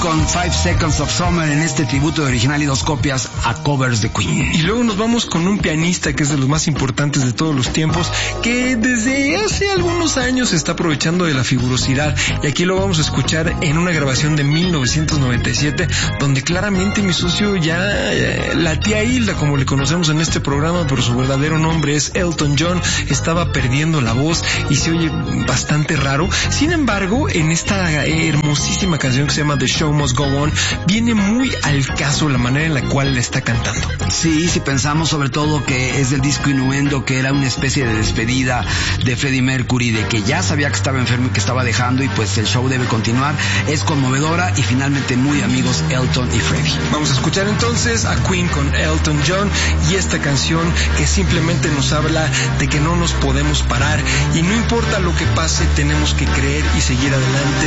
con 5 Seconds of Summer en este tributo de original y 2 copias a covers de Queen. Y luego nos vamos con un pianista que es de los más importantes de todos los tiempos, que desde hace algunos años se está aprovechando de la figurosidad, y aquí lo vamos a escuchar en una grabación de 1997, donde claramente mi socio ya, la tía Hilda, como le conocemos en este programa, pero su verdadero nombre es Elton John, estaba perdiendo la voz y se oye bastante raro. Sin embargo, en esta hermosísima canción que se llama The Show Must Go On, viene muy al caso la manera en la cual le está cantando. Sí, si pensamos sobre todo que es del disco Innuendo, que era una especie de despedida de Freddie Mercury, de que ya sabía que estaba enfermo y que estaba dejando, y pues el show debe continuar. Es conmovedora y finalmente muy amigos Elton y Freddie. Vamos a escuchar entonces a Queen con Elton John y esta canción que simplemente nos habla de que no nos podemos parar y no importa lo que pase, tenemos que creer y seguir adelante.